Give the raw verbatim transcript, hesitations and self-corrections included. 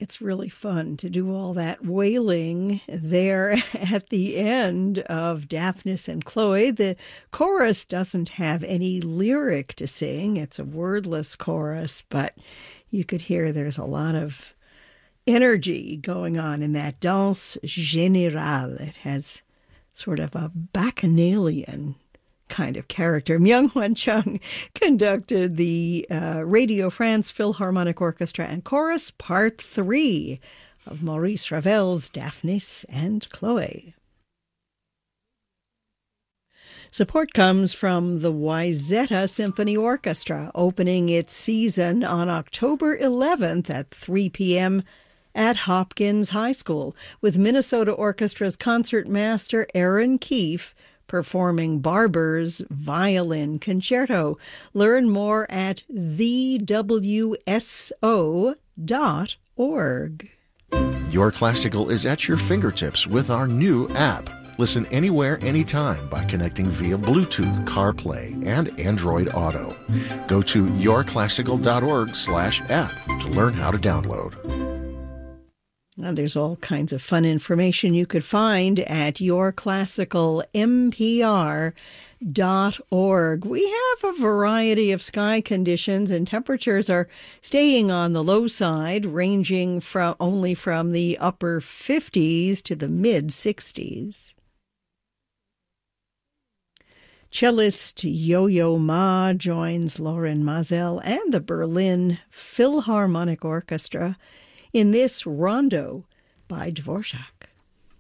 It's really fun to do all that wailing there at the end of Daphnis and Chloe. The chorus doesn't have any lyric to sing. It's a wordless chorus, but you could hear there's a lot of energy going on in that danse générale. It has sort of a bacchanalian kind of character. Myung-Hwan Chung conducted the uh, Radio France Philharmonic Orchestra and Chorus, Part three of Maurice Ravel's Daphnis and Chloe. Support comes from the Wayzata Symphony Orchestra, opening its season on October eleventh at three p.m. at Hopkins High School, with Minnesota Orchestra's concertmaster Aaron Keefe performing Barber's Violin Concerto. Learn more at the w s o dot org. Your Classical is at your fingertips with our new app. Listen anywhere, anytime by connecting via Bluetooth, CarPlay, and Android Auto. Go to yourclassical.org slash app to learn how to download. Now, there's all kinds of fun information you could find at your classical m p r dot org. We have a variety of sky conditions, and temperatures are staying on the low side, ranging from only from the upper fifties to the mid sixties. Cellist Yo-Yo Ma joins Lorin Maazel and the Berlin Philharmonic Orchestra in this rondo by Dvorak.